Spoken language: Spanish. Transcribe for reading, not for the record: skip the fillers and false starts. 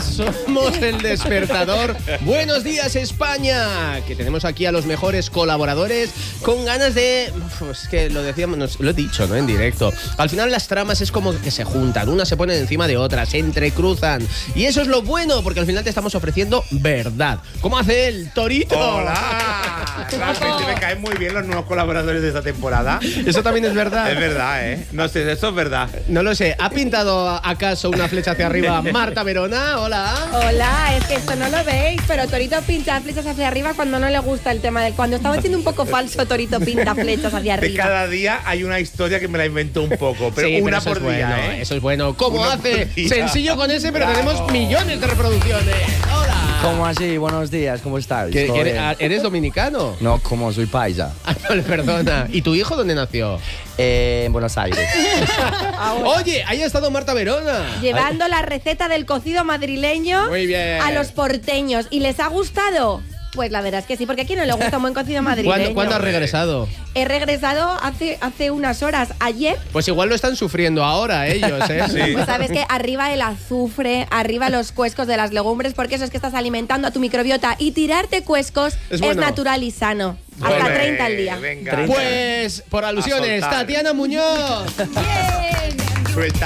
días, somos El Despertador. Buenos días, España. Que tenemos aquí a los mejores colaboradores con ganas de... Es que lo decíamos, lo he dicho, ¿no? En directo. Al final las tramas es como que se juntan, unas se ponen encima de otras, se entrecruzan. Y eso es lo bueno, porque al final te estamos ofreciendo verdad. ¿Cómo hace el Torito? ¡Hola! Realmente me caen muy bien los nuevos colaboradores de esta temporada. Eso también es verdad. Es verdad, ¿eh? No sé, eso es verdad. No lo sé. ¿Ha pintado acaso una flecha hacia arriba Marta Verona? Hola. Hola, es que esto no lo veis, pero Torito pinta flechas hacia arriba cuando no le gusta el tema del... Cuando estaba siendo un poco falso, Torito pinta flechas hacia De arriba. cada día hay una historia que me la invento un poco, pero Sí, una eso por es día, bueno, ¿eh? Eso es bueno. ¿Cómo Una hace? por día. Sencillo con ese, pero Bravo. tenemos millones de reproducciones. Hola. ¿Cómo así? Buenos días, ¿cómo estáis? ¿Todo bien? ¿Eres dominicano? No, como soy paisa. Ah, no, perdona. ¿Y tu hijo dónde nació? En Buenos Aires. Oye, ahí ha estado Marta Verona. Llevando la receta del cocido madrileño Muy bien. a los porteños. ¿Y les ha gustado? Pues la verdad es que sí, porque a quién no le gusta un buen cocido madrileño. ¿Cuándo has regresado? He regresado hace unas horas. Ayer, Pues igual lo están sufriendo ahora ellos, ¿eh? Sí. pues sabes que arriba el azufre, arriba los cuescos de las legumbres, porque eso es que estás alimentando a tu microbiota. Y tirarte cuescos Es es bueno. natural y sano. Hasta Bueno, 30 al día. Venga. Pues, por alusiones, A soltar. Tatiana Muñoz. Bien. Suelta.